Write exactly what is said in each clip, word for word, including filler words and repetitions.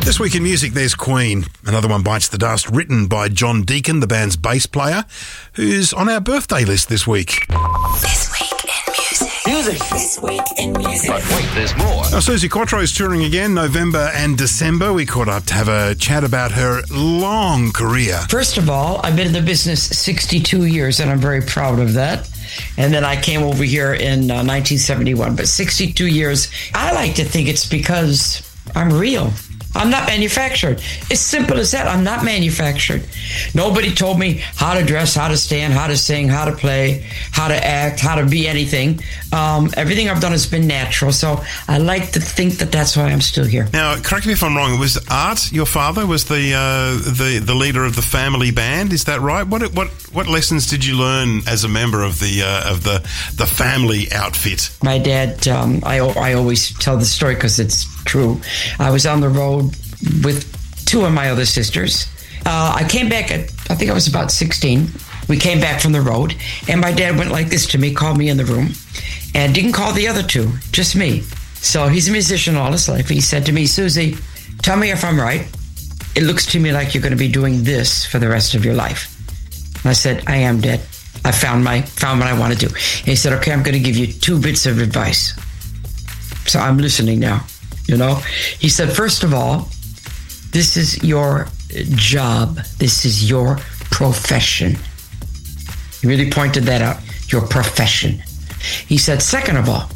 This week in music, there's Queen. Another one bites the dust, written by John Deacon, the band's bass player, who's on our birthday list this week. This week in music. Music. This week in music. But wait, there's more. Now, Suzi Quattro's touring again, November and December. We caught up to have a chat about her long career. First of all, I've been in the business sixty-two years, and I'm very proud of that. And then I came over here in uh, nineteen seventy-one. But sixty-two years, I like to think it's because I'm real. I'm not manufactured. It's simple as that. I'm not manufactured. Nobody told me how to dress, how to stand, how to sing, how to play, how to act, how to be anything. Um, everything I've done has been natural. So I like to think that that's why I'm still here. Now, correct me if I'm wrong. Was Art, your father, was the uh, the the leader of the family band? Is that right? What what what lessons did you learn as a member of the uh, of the the family outfit? My dad, um, I I always tell the story because it's true. I was on the road with two of my other sisters. Uh, I came back at, I think I was about sixteen. We came back from the road, and my dad went like this to me, called me in the room, and didn't call the other two, just me. So he's a musician all his life. He said to me, Suzi, tell me if I'm right. It looks to me like you're going to be doing this for the rest of your life. And I said, I am, Dad. I found my found what I want to do. And he said, okay, I'm going to give you two bits of advice. So I'm listening now. You know, he said, first of all, this is your job. This is your profession. He really pointed that out, your profession. He said, second of all,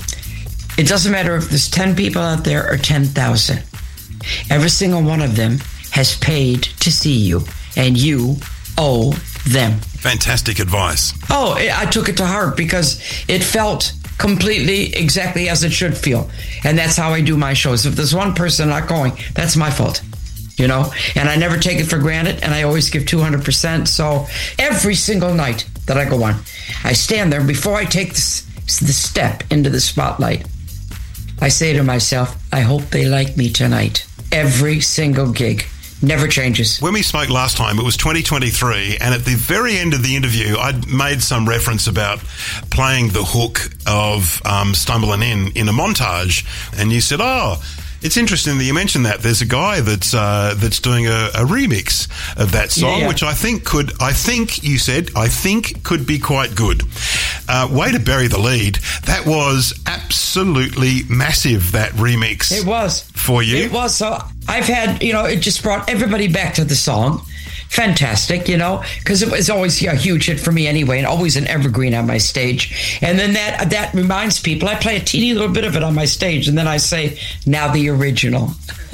it doesn't matter if there's ten people out there or ten thousand. Every single one of them has paid to see you, and you owe them. Fantastic advice. Oh, I took it to heart because it felt completely exactly as it should feel. And that's how I do my shows. If there's one person not going, that's my fault, you know? And I never take it for granted, and I always give two hundred percent. So every single night that I go on, I stand there before I take this, the step into the spotlight. I say to myself, I hope they like me tonight. Every single gig. Never changes. When we spoke last time, it was twenty twenty-three, and at the very end of the interview, I'd made some reference about playing the hook of um, Stumbling In in a montage, and you said, oh, it's interesting that you mentioned that. There's a guy that's uh, that's doing a, a remix of that song, yeah, yeah. which I think could, I think you said, I think could be quite good. Uh, way to bury the lead. That was absolutely massive, that remix. It was. For you? It was. So I've had, you know, it just brought everybody back to the song. Fantastic, you know, because it was always a huge hit for me anyway, and always an evergreen on my stage. And then that that reminds people, I play a teeny little bit of it on my stage, and then I say, now the original.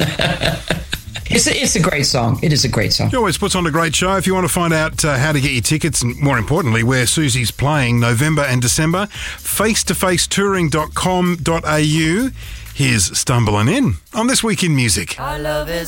it's, a, it's a great song. It is a great song. She always puts on a great show. If you want to find out uh, how to get your tickets, and more importantly, where Suzi's playing November and December, face to face touring dot com dot a u. Here's Stumbling In on This Week in Music. Our love is